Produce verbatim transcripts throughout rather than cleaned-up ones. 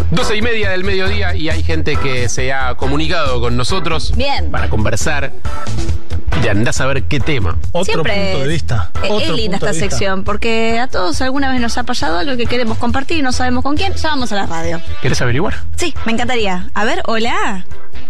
doce y media del mediodía y hay gente que se ha comunicado con nosotros. Bien. Para conversar. Y andás a ver qué tema. Otro Siempre punto de vista. Es, Otro es linda punto esta de vista. sección, porque a todos alguna vez nos ha pasado algo que queremos compartir y no sabemos con quién. Ya vamos a la radio. ¿Querés averiguar? Sí, me encantaría. A ver, hola.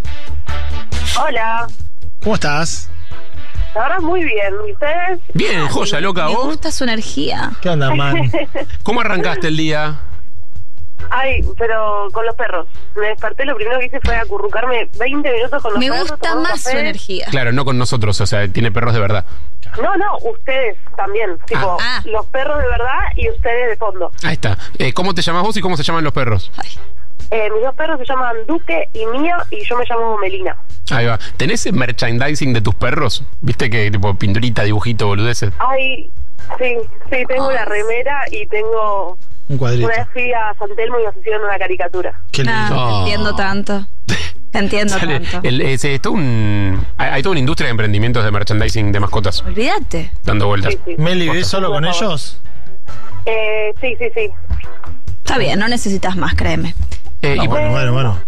Hola, ¿Cómo estás? la verdad muy bien. ¿Y ustedes? Bien, joya, loca, Me vos. gusta su energía. ¿Qué onda, man? ¿Cómo arrancaste el día? Ay, pero con los perros. Me desperté, lo primero que hice fue acurrucarme veinte minutos con los Me perros. gusta tomar un más su café. energía. Claro, no con nosotros, o sea, tiene perros de verdad. No, no, ustedes también. Tipo, Ah. los perros de verdad y ustedes de fondo. Ahí está. Eh, ¿Cómo te llamas vos y cómo se llaman los perros? Ay, Eh, mis dos perros se llaman Duque y Mía y yo me llamo Melina. Ahí va. ¿Tenés el merchandising de tus perros? ¿Viste que tipo pinturita, dibujito, boludeces? Ay, sí, sí, tengo Ay. la remera y tengo... Un cuadrito. Una vez fui a San Telmo y nos hicieron una caricatura. Qué lindo. no, Oh. te entiendo tanto. Te entiendo Sale- tanto. el- es, es todo un, hay, hay toda una industria de emprendimientos de merchandising de mascotas Olvídate. dando vueltas. Sí, sí. Meli, ¿ves solo con ellos? Eh, sí, sí, sí. Está bien, no necesitas más, créeme. Eh, Ah, y, por, bueno, bueno, bueno.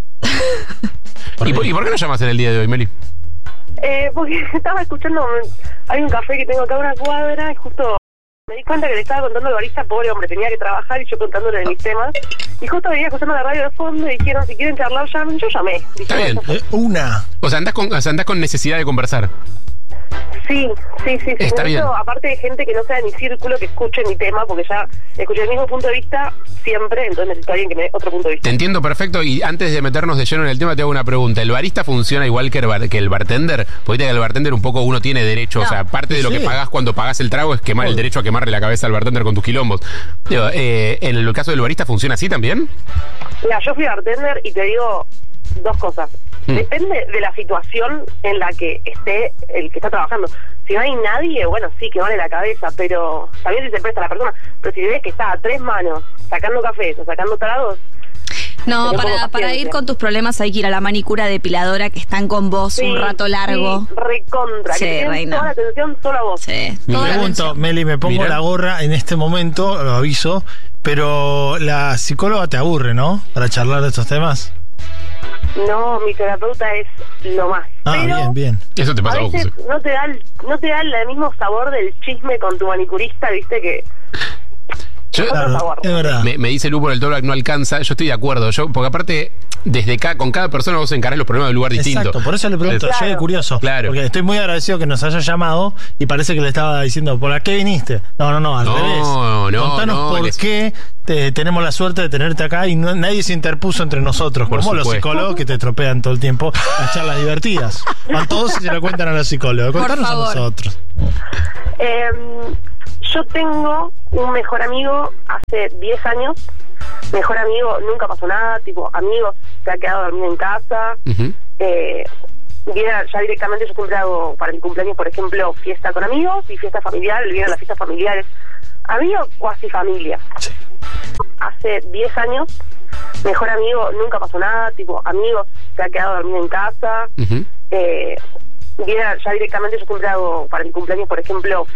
y por- y por qué nos llamas en el día de hoy, Meli? Eh, porque estaba escuchando, hay un café que tengo acá a una cuadra y justo me di cuenta que le estaba contando al barista, pobre hombre, tenía que trabajar y yo contándole de mis temas. Y justo venía escuchando la radio de fondo y dijeron, si quieren charlar, llamen. Yo llamé. Dije, Está bien. Eh, una. O sea, andás con, o sea, andás con necesidad de conversar. Sí, sí, sí. sí. Está bien. Necesito, aparte de gente que no sea de mi círculo, que escuche mi tema, porque ya escuché el mismo punto de vista siempre, entonces necesito a alguien que me dé otro punto de vista. Te entiendo perfecto y antes de meternos de lleno en el tema te hago una pregunta. ¿El barista funciona igual que el, bar- que el bartender? Porque que el bartender un poco uno tiene derecho, No. o sea, parte de lo Sí. que pagás cuando pagás el trago es quemar el derecho a quemarle la cabeza al bartender con tus quilombos. Digo, eh, ¿en el caso del barista funciona así también? Mira, yo fui bartender y te digo dos cosas. Mm. Depende de la situación en la que esté el que está trabajando. Si no hay nadie, bueno, sí, que vale la cabeza, pero también si se presta a la persona. Pero si ves que está a tres manos sacando cafés o sacando tragos, No, Tenés para, poco para paciencia. ir con tus problemas hay que ir a la manicura depiladora que están con vos sí, un rato largo. sí, recontra. Sí, que te tienen reina. toda la atención solo a vos. Sí. Me Toda la pregunto, atención. Meli, me pongo Mira. la gorra en este momento, lo aviso, pero la psicóloga te aburre, ¿no? Para charlar de estos temas. No, mi terapeuta es lo más. Ah, Pero bien, bien. Eso te pasa a a vos, veces José. no te da el, no te da el mismo sabor del chisme con tu manicurista, viste que... Yo- Otro Claro, sabor. es verdad. Me, me dice Lu por el Tobac no alcanza, yo estoy de acuerdo, yo porque aparte desde acá con cada persona vos encarás los problemas de un lugar distinto. Exacto, por eso le pregunto, Es- yo Claro. soy curioso. Claro. Porque estoy muy agradecido que nos haya llamado y parece que le estaba diciendo, ¿por qué viniste? No, no, no, al No, revés. no, Contanos no, por les- qué te- tenemos la suerte de tenerte acá y no- nadie se interpuso entre nosotros, Por como los supuesto. psicólogos que te tropean todo el tiempo las charlas divertidas. Van todos y se lo cuentan a los psicólogos. Por Contanos a favor. nosotros. Eh, yo tengo un mejor amigo hace diez años. Mejor amigo, nunca pasó nada, tipo, amigos, se ha quedado dormido en casa. Ujú. Eh, viene ya directamente, yo siempre hago para mi cumpleaños, por ejemplo, fiesta con amigos y fiesta familiar, él viene a las fiestas familiares. Amigo, cuasi familia. Sí. Hace diez años, mejor amigo, nunca pasó nada, tipo, amigos, se ha quedado dormido en casa. Ujú. Eh, viene ya directamente, yo siempre hago para mi cumpleaños, por ejemplo,